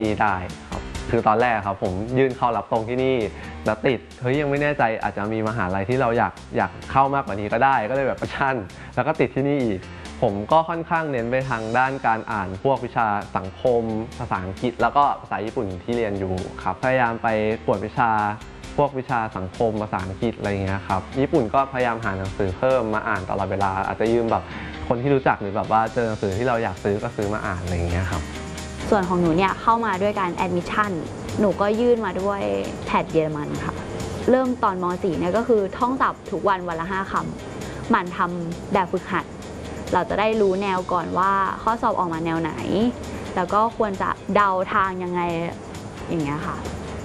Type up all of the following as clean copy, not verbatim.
นี่ได้ครับคือตอนแรกครับผมยื่นเข้ารับตรงที่นี่แล้วติดยังไม่แน่ใจอาจจะมีมหาลัยที่เราอยากเข้ามากกว่านี้ก็ได้ก็เลยแบบประชันแล้วก็ติดที่นี่อีกผมก็ค่อนข้างเน้นไปทางด้านการอ่านพวกวิชาสังคมภาษาอังกฤษแล้วก็ภาษาญี่ปุ่นที่เรียนอยู่ครับพยายามไปกวดวิชาพวกวิชาสังคมภาษาอังกฤษอะไรเงี้ยครับญี่ปุ่นก็พยายามหาหนังสือเพิ่มมาอ่านตลอดเวลาอาจจะยืมแบบคนที่รู้จักหรือแบบว่าเจอหนังสือที่เราอยากซื้อก็ซื้อมาอ่านอะไรเงี้ยครับส่วนของหนูเนี่ยเข้ามาด้วยการแอดมิชชั่นหนูก็ยื่นมาด้วยแพทเยอรมันค่ะเริ่มตอนม .4 เนี่ยก็คือท่องศัพท์ทุกวันวันละ5 คำหมั่นทำแบบฝึกหัดเราจะได้รู้แนวก่อนว่าข้อสอบออกมาแนวไหนแล้วก็ควรจะเดาทางยังไงอย่างเงี้ยค่ะ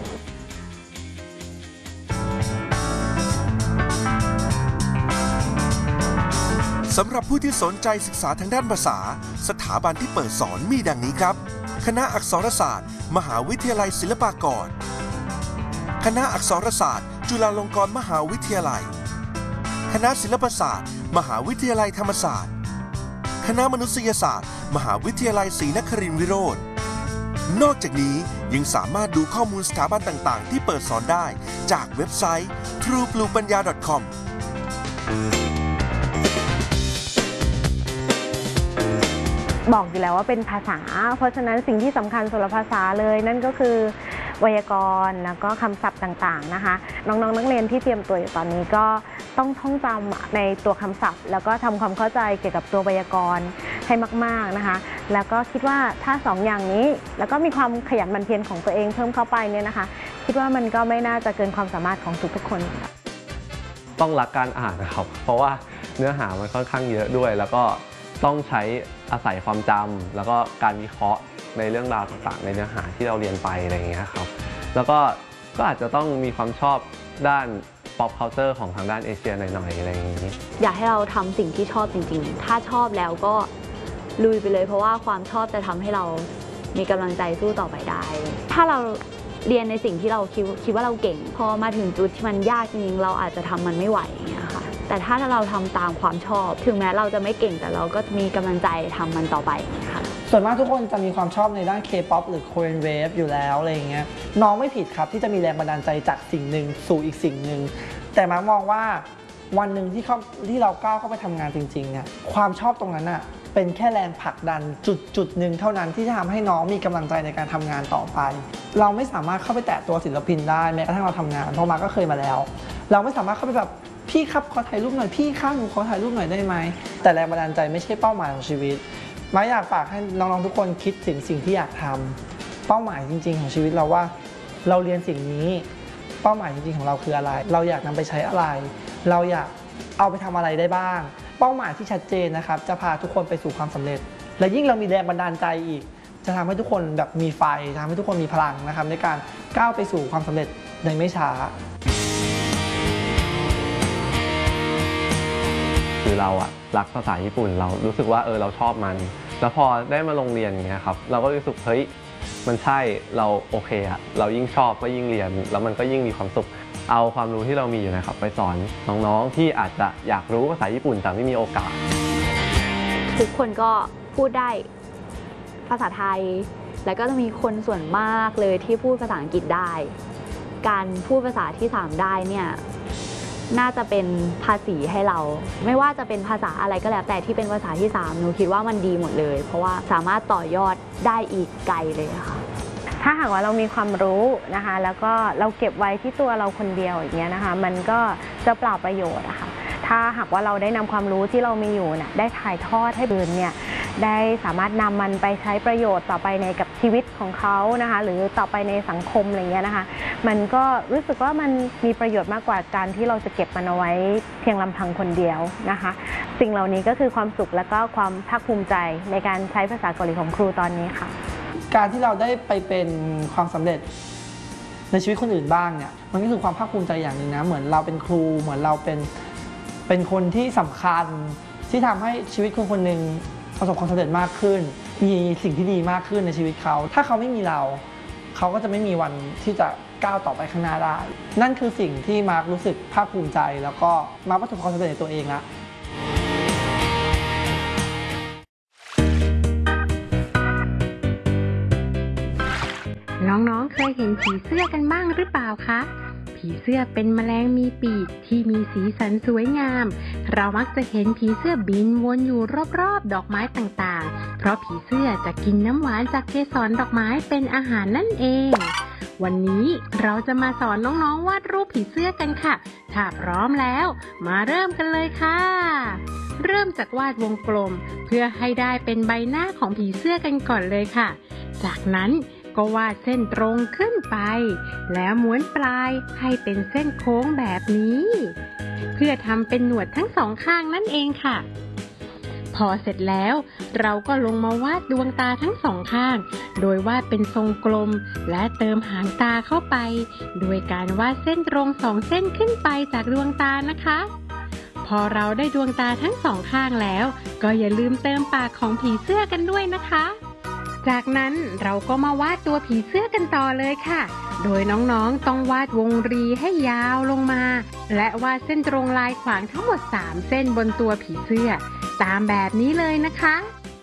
สำหรับผู้ที่สนใจศึกษาทางด้านภาษาสถาบันที่เปิดสอนมีดังนี้ครับคณะอักษรศาสตร์มหาวิทยาลัยศิลปากรคณะอักษรศาสตร์จุฬาลงกรณ์มหาวิทยาลัยคณะศิลปศาสตร์มหาวิทยาลัยธรรมศาสตร์คณะมนุษยศาสตร์มหาวิทยาลัยศรีนครินทรวิโรจน์นอกจากนี้ยังสามารถดูข้อมูลสถาบันต่างๆที่เปิดสอนได้จากเว็บไซต์ truebluepanya.com บอกอยู่แล้วว่าเป็นภาษาเพราะฉะนั้นสิ่งที่สำคัญสำหรับภาษาเลยนั่นก็คือไวยากรณ์แล้วก็คำศัพท์ต่างๆนะคะน้องๆนักเรียนที่เตรียมตัวอยู่ตอนนี้ก็ต้องท่องจำในตัวคำศัพท์แล้วก็ทำความเข้าใจเกี่ยวกับตัวไวยากรณ์ให้มากๆนะคะแล้วก็คิดว่าถ้า2 อย่างนี้แล้วก็มีความขยันหมั่นเพียรของตัวเองเพิ่มเข้าไปเนี่ยนะคะคิดว่ามันก็ไม่น่าจะเกินความสามารถของทุกๆคนต้องรักการอ่านนะครับเพราะว่าเนื้อหามันค่อนข้างเยอะด้วยแล้วก็ต้องใช้อาศัยความจำแล้วก็การวิเคราะห์ในเรื่องราวต่างๆในเนื้อหาที่เราเรียนไปอะไรอย่างเงี้ยครับแล้วก็อาจจะต้องมีความชอบด้าน pop culture ของทางด้านเอเชียหน่อยๆอะไรอย่างนี้อยากให้เราทำสิ่งที่ชอบจริงๆถ้าชอบแล้วก็ลุยไปเลยเพราะว่าความชอบจะทำให้เรามีกำลังใจสู้ต่อไปได้ถ้าเราเรียนในสิ่งที่เราคิดว่าเราเก่งพอมาถึงจุดที่มันยากจริงๆเราอาจจะทำมันไม่ไหวอย่างเงี้ยค่ะแต่ถ้าเราทำตามความชอบถึงแม้เราจะไม่เก่งแต่เราก็มีกำลังใจทำมันต่อไปค่ะส่วนมากทุกคนจะมีความชอบในด้าน K-POP หรือ Korean Wave อยู่แล้วอะไรอย่างเงี้ยน้องไม่ผิดครับที่จะมีแรงบันดาลใจจากสิ่งหนึ่งสู่อีกสิ่งหนึ่งแต่มาร์คมองว่าวันหนึ่งที่เราก้าวเข้าไปทำงานจริงๆเนี่ยความชอบตรงนั้นอ่ะเป็นแค่แรงผลักดันจุดหนึ่งเท่านั้นที่จะทำให้น้องมีกำลังใจในการทำงานต่อไปเราไม่สามารถเข้าไปแตะตัวศิลปินได้แม้กระทั่งเราทำงานเพราะมาร์คก็เคยมาแล้วเราไม่สามารถเข้าไปแบบพี่ครับขอถ่ายรูปหน่อยพี่ข้างหนูขอถ่ายรูปหน่อยได้ไหมแต่แรงบันดาลใจไม่ใช่เป้าหมายของชีวิตมาอยากฝากให้น้องๆทุกคนคิดถึงสิ่งที่อยากทำเป้าหมายจริงๆของชีวิตเราว่าเราเรียนสิ่งนี้เป้าหมายจริงๆของเราคืออะไรเราอยากนำไปใช้อะไรเราอยากเอาไปทำอะไรได้บ้างเป้าหมายที่ชัดเจนนะครับจะพาทุกคนไปสู่ความสำเร็จและยิ่งเรามีแรงบันดาลใจอีกจะทำให้ทุกคนแบบมีไฟทำให้ทุกคนมีพลังนะครับในการก้าวไปสู่ความสำเร็จในไม่ช้าคือเรารักภาษาญี่ปุ่นเรารู้สึกว่าเราชอบมันแล้วพอได้มาลงเรียนอย่างเงี้ยครับเราก็รู้สึกเฮ้ยมันใช่เราโอเคเรายิ่งชอบก็ยิ่งเรียนแล้วมันก็ยิ่งมีความสุขเอาความรู้ที่เรามีอยู่นะครับไปสอนน้องๆที่อาจจะอยากรู้ภาษาญี่ปุ่นแต่ไม่มีโอกาสทุกคนก็พูดได้ภาษาไทยแล้วก็จะมีคนส่วนมากเลยที่พูดภาษาอังกฤษได้การพูดภาษาที่3ได้เนี่ยน่าจะเป็นภาษีให้เราไม่ว่าจะเป็นภาษาอะไรก็แล้วแต่ที่เป็นภาษาที่3หนูคิดว่ามันดีหมดเลยเพราะว่าสามารถต่อยอดได้อีกไกลเลยค่ะถ้าหากว่าเรามีความรู้นะคะแล้วก็เราเก็บไว้ที่ตัวเราคนเดียวอย่างเงี้ยนะคะมันก็จะเปล่าประโยชน์อะค่ะถ้าหากว่าเราได้นำความรู้ที่เรามีอยู่น่ะได้ถ่ายทอดให้อื่นเนี่ยได้สามารถนำมันไปใช้ประโยชน์ต่อไปในกับชีวิตของเขานะคะหรือต่อไปในสังคมอะไรเงี้ยนะคะมันก็รู้สึกว่ามันมีประโยชน์มากกว่าการที่เราจะเก็บมันเอาไว้เพียงลำพังคนเดียวนะคะสิ่งเหล่านี้ก็คือความสุขและก็ความภาคภูมิใจในการใช้ภาษาเกาหลีของครูตอนนี้ค่ะการที่เราได้ไปเป็นความสำเร็จในชีวิตคนอื่นบ้างเนี่ยมันก็คือความภาคภูมิใจอย่างหนึ่งนะเหมือนเราเป็นครูเหมือนเราเป็นคนที่สำคัญที่ทำให้ชีวิตคนคนหนึ่งประสบความสำเร็จมากขึ้นมีสิ่งที่ดีมากขึ้นในชีวิตเขาถ้าเขาไม่มีเราเขาก็จะไม่มีวันที่จะก้าวต่อไปข้างหน้าได้นั่นคือสิ่งที่มาร์ครู้สึกภาคภูมิใจแล้วก็มาร์คประสบความสำเร็จในตัวเองละน้องๆเคยเห็นผีเสื้อกันบ้างหรือเปล่าคะผีเสื้อเป็นแมลงมีปีกที่มีสีสันสวยงามเรามักจะเห็นผีเสื้อบินวนอยู่รอบๆดอกไม้ต่างๆเพราะผีเสื้อจะกินน้ำหวานจากเกสรดอกไม้เป็นอาหารนั่นเองวันนี้เราจะมาสอนน้องๆวาดรูปผีเสื้อกันค่ะถ้าพร้อมแล้วมาเริ่มกันเลยค่ะเริ่มจากวาดวงกลมเพื่อให้ได้เป็นใบหน้าของผีเสื้อกันก่อนเลยค่ะจากนั้นก็วาดเส้นตรงขึ้นไปแล้วม้วนปลายให้เป็นเส้นโค้งแบบนี้เพื่อทำเป็นหนวดทั้งสองข้างนั่นเองค่ะพอเสร็จแล้วเราก็ลงมาวาดดวงตาทั้งสองข้างโดยวาดเป็นทรงกลมและเติมหางตาเข้าไปโดยการวาดเส้นตรงสองเส้นขึ้นไปจากดวงตานะคะพอเราได้ดวงตาทั้งสองข้างแล้วก็อย่าลืมเติมปากของผีเสื้อกันด้วยนะคะจากนั้นเราก็มาวาดตัวผีเสื้อกันต่อเลยค่ะโดยน้องๆต้องวาดวงรีให้ยาวลงมาและวาดเส้นตรงลายขวางทั้งหมด3เส้นบนตัวผีเสื้อตามแบบนี้เลยนะคะ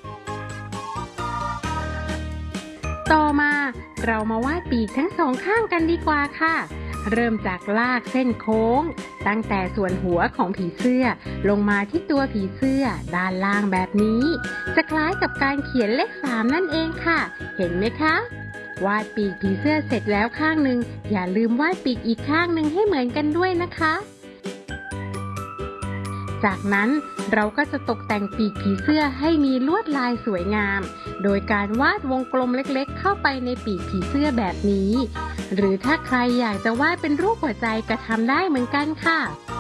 ต่อมาเรามาวาดปีกทั้งสองข้างกันดีกว่าค่ะเริ่มจากลากเส้นโค้งตั้งแต่ส่วนหัวของผีเสื้อลงมาที่ตัวผีเสื้อด้านล่างแบบนี้จะคล้ายกับการเขียนเลข3นั่นเองค่ะเห็นไหมคะวาดปีกผีเสื้อเสร็จแล้วข้างหนึ่งอย่าลืมวาดปีกอีกข้างหนึ่งให้เหมือนกันด้วยนะคะจากนั้นเราก็จะตกแต่งปีกผีเสื้อให้มีลวดลายสวยงามโดยการวาดวงกลมเล็กๆเข้าไปในปีกผีเสื้อแบบนี้หรือถ้าใครอยากจะวาดเป็นรูปหัวใจก็ทำได้เหมือนกันค่ะ